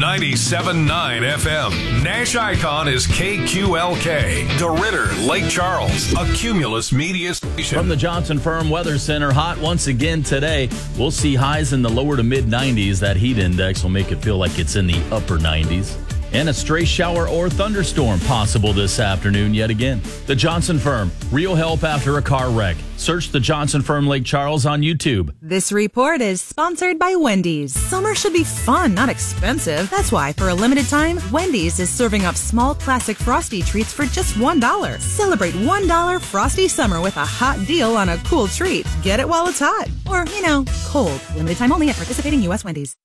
97.9 FM. Nash Icon is KQLK. DeRidder, Lake Charles, a Cumulus media station. From the Johnson Firm Weather Center, hot once again today. We'll see highs in the lower to mid 90s. That heat index will make it feel like it's in the upper 90s. And a stray shower or thunderstorm possible this afternoon yet again. The Johnson Firm, real help after a car wreck. Search the Johnson Firm Lake Charles on YouTube. This report is sponsored by Wendy's. Summer should be fun, not expensive. That's why, for a limited time, Wendy's is serving up small classic Frosty treats for just $1. Celebrate $1 Frosty Summer with a hot deal on a cool treat. Get it while it's hot. Or, cold. Limited time only at participating U.S. Wendy's.